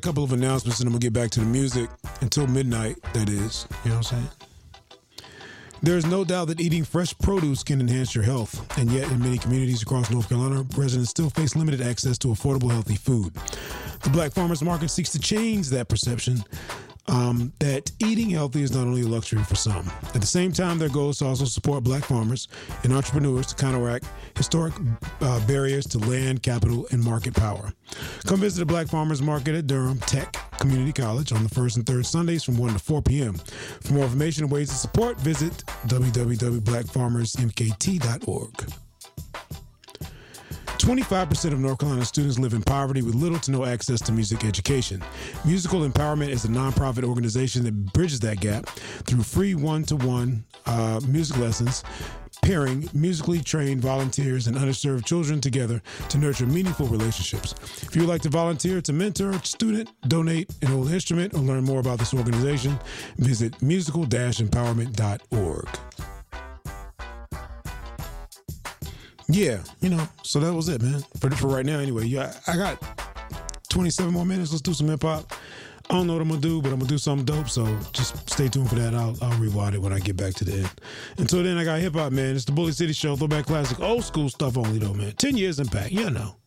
couple of announcements and I'm going to get back to the music until midnight, that is. You know what I'm saying? There is no doubt that eating fresh produce can enhance your health, and yet in many communities across North Carolina, residents still face limited access to affordable, healthy food. The Black Farmers Market seeks to change that perception that eating healthy is not only a luxury for some. At the same time, their goal is to also support Black farmers and entrepreneurs to counteract historic barriers to land, capital, and market power. Come visit the Black Farmers Market at Durham Tech Community College on the first and third Sundays from 1 to 4 p.m. For more information and ways to support, visit www.blackfarmersmkt.org. 25% of North Carolina students live in poverty with little to no access to music education. Musical Empowerment is a nonprofit organization that bridges that gap through free one-to-one music lessons, pairing musically trained volunteers and underserved children together to nurture meaningful relationships. If you would like to volunteer to mentor a student, donate an old instrument, or learn more about this organization, visit musical-empowerment.org. Yeah, so that was it, man. For right now, anyway. Yeah, I got 27 more minutes. Let's do some hip hop. I don't know what I'm going to do, but I'm going to do something dope, so just stay tuned for that. I'll rewind it when I get back to the end. Until then, I got hip hop, man. It's the Bully City Show, throwback classic, old school stuff only, though, man. 10 years impact,